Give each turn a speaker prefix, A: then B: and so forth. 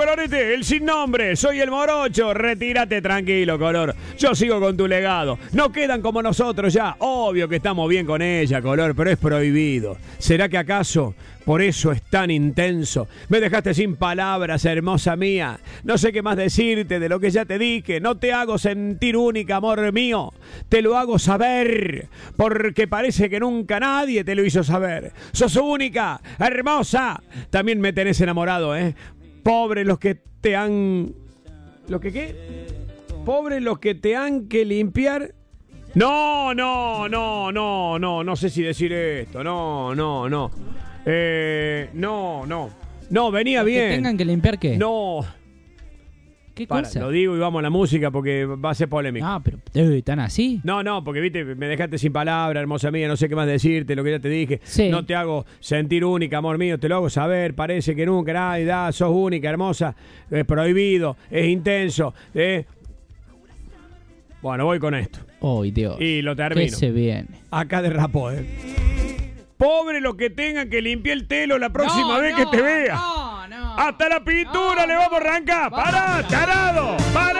A: colorete, el sin nombre, soy el morocho. Retírate tranquilo, color. Yo sigo con tu legado. No quedan como nosotros ya. Obvio que estamos bien con ella, color, pero es prohibido. ¿Será que acaso por eso es tan intenso? Me dejaste sin palabras, hermosa mía. No sé qué más decirte de lo que ya te dije. No te hago sentir única, amor mío. Te lo hago saber, porque parece que nunca nadie te lo hizo saber. Sos única, hermosa. También me tenés enamorado, ¿eh? Pobre los que te han... ¿Lo que qué? Pobre los que te han que limpiar... No sé si decir esto. No, venía bien.
B: ¿Que tengan que limpiar qué?
A: No.
B: ¿Qué
A: Para,
B: cosa?
A: lo digo y vamos a la música porque va a ser polémico.
B: No, pero ¿están así?
A: No, porque viste, me dejaste sin palabras, hermosa mía, no sé qué más decirte, lo que ya te dije.
B: Sí.
A: No te hago sentir única, amor mío, te lo hago saber, parece que nunca nadie da, sos única, hermosa, es prohibido, es intenso. Bueno, voy con esto.
B: ¡Ay, Dios!
A: Y lo
B: ¿Qué
A: termino.
B: se viene?
A: Acá derrapó, Pobre los que tengan que limpiar el telo la próxima vez que te vea.
B: No.
A: Hasta la pintura le vamos a arrancar. ¡Para, tarado! ¡Para!